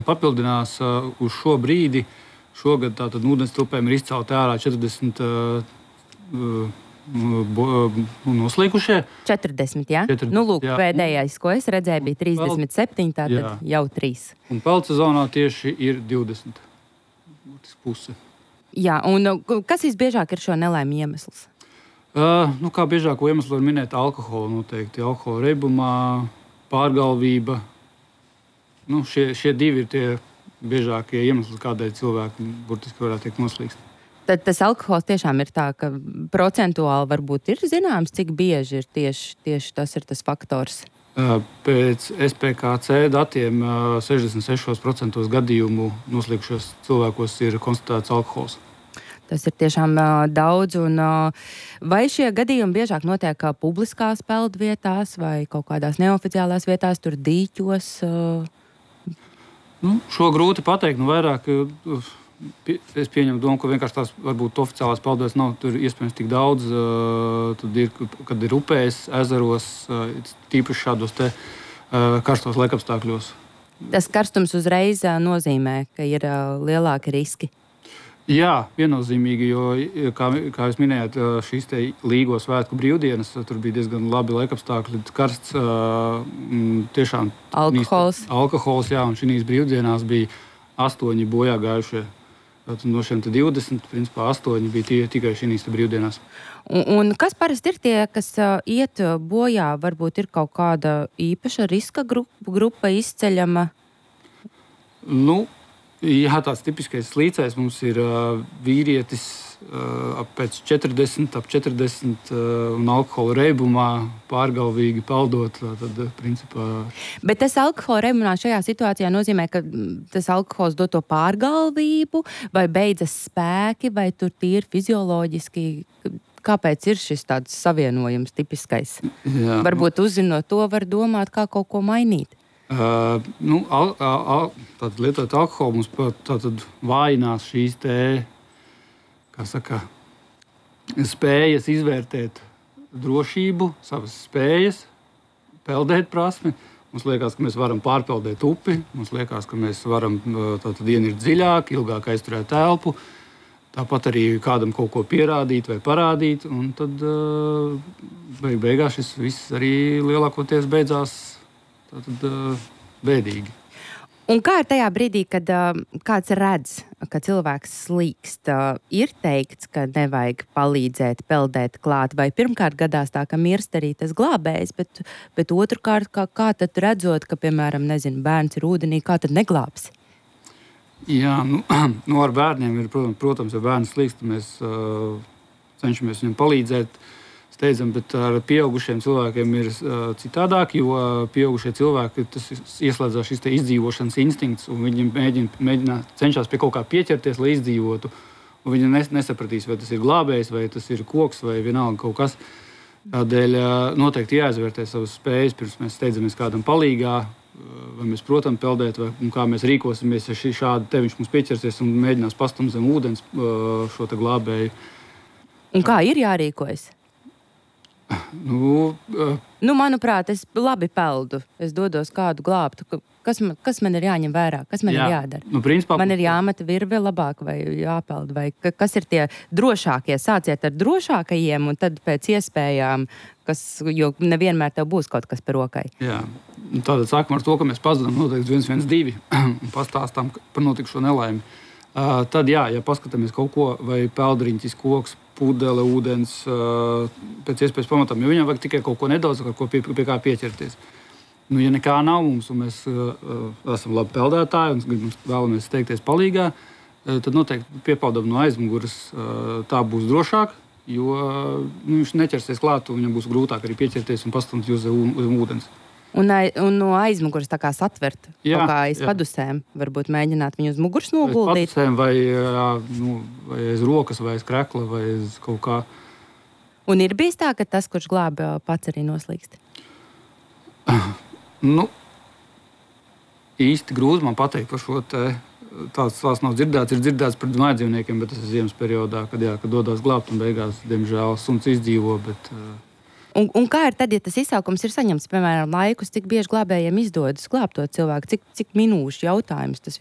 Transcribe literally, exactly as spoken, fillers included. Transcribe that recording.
Papildinās uh, uz šo brīdi. Šogad tātad ūdens tilpēm ir izcelti ārā četrdesmit uh, uh, noslīkušie. četrdesmit, jā? četrdesmit, nu, lūk, jā. pēdējais, ko es redzēju, bija trīsdesmit septiņi, tātad jā. Jau trīs. Un pelta zonā tieši ir divdesmit. Puse. Jā, un kas visbiežāk ir šo nelaimi iemesls? Uh, nu, kā biežāko iemeslu var minēt alkoholu noteikti. Alkohola reibumā, pārgalvība. Nu, šie, šie divi ir tie biežākie iemesli, kādēļ cilvēki burtiski varētu tikt noslīgst. Tad tas alkohols tiešām ir tā, ka procentuāli varbūt ir zināms, cik bieži ir tieši, tieši tas ir tas faktors? Pēc S P K C datiem sešdesmit sešos procentos gadījumu noslīgušos cilvēkos ir konstatēts alkohols. Tas ir tiešām uh, daudz. Un, uh, vai šie gadījumi biežāk notiek kā publiskās peldvietās vai kaut kādās neoficiālās vietās, tur dīķos? Uh... Nu, šo grūti pateikt. Nu, vairāk, es pieņemu domu, ka vienkārši tās varbūt oficiālās peldvietas nav tur iespējams tik daudz. Uh, tad ir, kad ir upēs, ezeros, uh, tīpaši šādos te uh, karstos laikapstākļos. Tas karstums uzreiz uh, nozīmē, ka ir uh, lielāki riski. Jā, viennozīmīgi, jo, kā, kā jūs minējāt, šīs te līgo svētku brīvdienas, tur bija diezgan labi laikapstākļi, karsts, tiešām alkohols. Nīst, alkohols, jā, un šīs brīvdienās bija astoņi bojā gājušie. No šiem divdesmit, principā astoņi bija tie, tikai šīs brīvdienās. Un, un kas parasti ir tie, kas iet bojā? Varbūt ir kaut kāda īpaša riska grupa, grupa izceļama? Nu, jā, tāds tipiskais slīcējs mums ir uh, vīrietis uh, pēc četrdesmit, ap četrdesmit uh, un alkohola reibumā pārgalvīgi peldot. Tad, principā... Bet tas alkohola reibumā šajā situācijā nozīmē, ka tas alkohols dod to pārgalvību, vai beidzas spēki, vai tur tīri fizioloģiski. Kāpēc ir šis tāds savienojums tipiskais? Jā. Varbūt uzzinot to, var domāt, kā kaut ko mainīt. Uh, nu, al, al, tātad, lietot alkoholu mums tātad vājinās šīs te, kā saka, spējas izvērtēt drošību, savas spējas, peldēt prasmi. Mums liekas, ka mēs varam pārpeldēt upi, mums liekas, ka mēs varam tātad ienirt dziļāk, ilgāk aizturēt telpu, tāpat arī kādam kaut ko pierādīt vai parādīt, un tad uh, beig beigās šis viss arī lielākoties beidzās tātad uh, bēdīgi. Un kā ir tajā brīdī, kad uh, kāds redz, ka cilvēks slīkst, uh, ir teikts, ka nevajag palīdzēt peldēt klāt, vai pirmkārt gadās tā, ka mirst arī tas glābējs, bet, bet otrkārt, kā, kā tad redzot, ka, piemēram, nezinu, bērns ir ūdenī, kā tad neglābs? Jā, nu, nu ar bērniem ir, protams, protams ja bērns slīkst, mēs uh, cenšamies viņam palīdzēt, steidzam, bet ar pieaugušiem cilvēkiem ir uh, citādāk, jo pieaugušie cilvēki, tas ieslēdzās šis te izdzīvošanas instinkts, un viņi mēģina, mēģina cenšas pie kaut kā pieķerties, lai izdzīvotu. Un viņi nes, nesapratīs, vai tas ir glābējs, vai tas ir koks, vai vienalga kaut kas. Tādēļ uh, noteikti jāizvērtē savas spējas, pirms mēs steidzamies kādam palīgā, uh, vai mēs protam peldēt, vai kā mēs rīkosimies, ja šī šādi te viņš mums pieķersies un mēģinās pastumt zem ūdens uh, šo te glābēju. Un kā ir jārīkojas? Nu, uh, nu, manuprāt, es labi peldu. Es dodos kādu glābtu. Kas man, kas man ir jāņem vērā? Kas man jā. ir jādara? Nu, principā, man ir jāmeta virve labāk vai jāpeld? Vai kas ir tie drošākie? Sāciet ar drošākajiem un tad pēc iespējām, kas, jo nevienmēr tev būs kaut kas par rokai. Jā. Nu, tātad sākam ar to, ka mēs pazudām noteikti viens viens divi un pastāstām par notikušo nelaimi. Uh, tad, jā, ja paskatāmies kaut ko, vai peldriņķis, koks, pudele, ūdens, uh, pēc iespējas pamatām, jo viņam vajag tikai kaut ko nedaudz, ko pie, pie kā pieķerties. Nu, ja nekā nav mums, un mēs uh, esam labi peldētāji un vēlamies steigties palīgā, uh, tad noteikti piepeldam no aizmuguras, uh, tā būs drošāk, jo uh, nu, viņš neķersies klāt, un viņam būs grūtāk arī pieķerties un pastumt uz ūdens. Un, un no aizmuguras tā kā satvert, jā, kaut kā aiz jā. padusēm, varbūt mēģināt viņu uz muguras noguldīt. Aiz padusēm vai, jā, nu, vai aiz rokas, vai aiz krekla, vai aiz kaut kā. Un ir bijis tā, ka tas, kurš glāb, pats arī noslīkst? Nu, īsti grūti man pateikt par šo te. Tāds tās nav dzirdēts, ir dzirdēts par mājdzīvniekiem, bet tas ir ziemas periodā, kad, jā, kad dodās glābt un beigās, diemžēl, suns izdzīvo, bet... Un, un kā ir tad, ja tas izsaukums ir saņemts, piemēram, laikus, cik bieži glābējiem izdodas glābt to cilvēku, cik, cik minūšu jautājums tas